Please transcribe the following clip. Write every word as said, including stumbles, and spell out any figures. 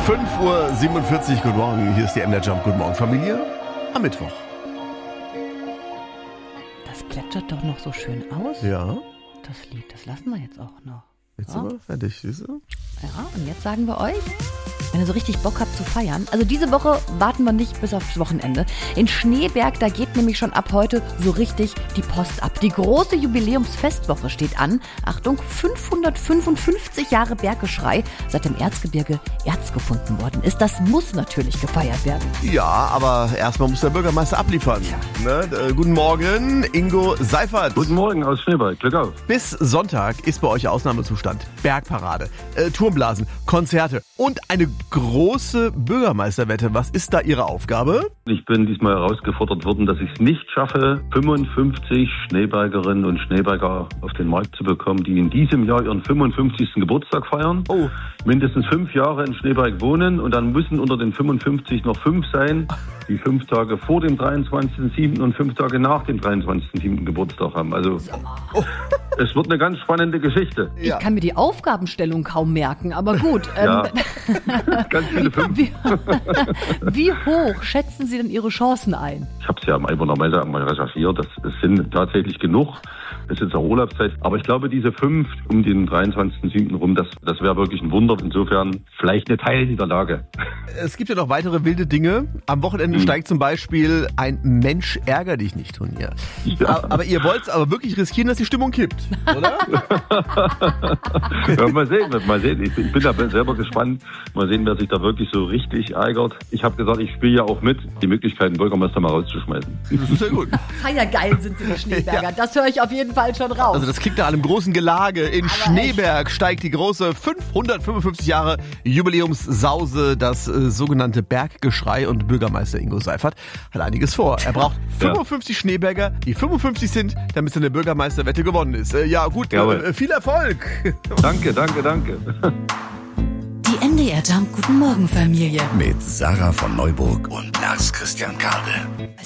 fünf Uhr siebenundvierzig, guten Morgen, hier ist die M D R Jump. Guten Morgen, Familie, am Mittwoch. Das plätschert doch noch so schön aus. Ja. Das Lied, das lassen wir jetzt auch noch. Jetzt Ja. sind wir fertig, siehst du? Ja, und jetzt sagen wir euch, wenn ihr so richtig Bock habt zu feiern, also diese Woche warten wir nicht bis aufs Wochenende. In Schneeberg, da geht nämlich schon ab heute so richtig die Post ab. Die große Jubiläumsfestwoche steht an. Achtung, fünfhundertfünfundfünfzig Jahre Berggeschrei, seit im Erzgebirge Erz gefunden worden ist. Das muss natürlich gefeiert werden. Ja, aber erstmal muss der Bürgermeister abliefern. Ne? Äh, guten Morgen, Ingo Seifert. Guten Morgen aus Schneeberg, Glück auf. Bis Sonntag ist bei euch Ausnahmezustand. Bergparade, äh, Turmblasen, Konzerte und eine große Bürgermeisterwette. Was ist da Ihre Aufgabe? Ich bin diesmal herausgefordert worden, dass ich es nicht schaffe, fünfundfünfzig Schneebergerinnen und Schneeberger auf den Markt zu bekommen, die in diesem Jahr ihren fünfundfünfzigsten Geburtstag feiern. Oh. Mindestens fünf Jahre in Schneeberg wohnen und dann müssen unter den fünfundfünfzig noch fünf sein, die fünf Tage vor dem dreiundzwanzigsten siebten und fünf Tage nach dem dreiundzwanzigsten siebten Geburtstag haben. Also Oh. es wird eine ganz spannende Geschichte. Ich kann mir die Aufgabenstellung kaum merken, aber gut. Ja. Ähm, Ganz viele fünf. wie, wie hoch schätzen Sie denn Ihre Chancen ein? Ich habe es ja am Einwohner mal recherchiert. Das, das sind tatsächlich genug. Es ist jetzt auch Urlaubszeit. Aber ich glaube, diese fünf um den dreiundzwanzigsten siebten rum, das, das wäre wirklich ein Wunder. Insofern vielleicht eine Teilniederlage. Es gibt ja noch weitere wilde Dinge. Am Wochenende hm. steigt zum Beispiel ein Mensch ärger dich nicht Turnier. Ja. Aber ihr wollt es aber wirklich riskieren, dass die Stimmung kippt, oder? Ja, mal sehen, mal sehen. Ich bin, ich bin da selber gespannt. Mal sehen, wer sich da wirklich so richtig ärgert. Ich habe gesagt, ich spiele ja auch mit, die Möglichkeit, den Bürgermeister mal rauszuschmeißen. Das ist ja gut. Feiergeil sind Sie, die Schneeberger. Ja. Das höre ich auf jeden Fall schon raus. Also das klingt nach einem großen Gelage. In aber Schneeberg echt steigt die große fünfhundertfünfundfünfzig Jahre Jubiläumssause, das äh, sogenannte Berggeschrei, und Bürgermeister Ingo Seifert hat einiges vor. Er braucht fünfundfünfzig ja. Schneeberger, die fünfundfünfzig sind, damit seine Bürgermeisterwette gewonnen ist. Äh, ja gut, äh, viel Erfolg. Danke, danke, danke. Die M D R Jump Guten Morgen Familie. Mit Sarah von Neuburg und Lars Christian Kade.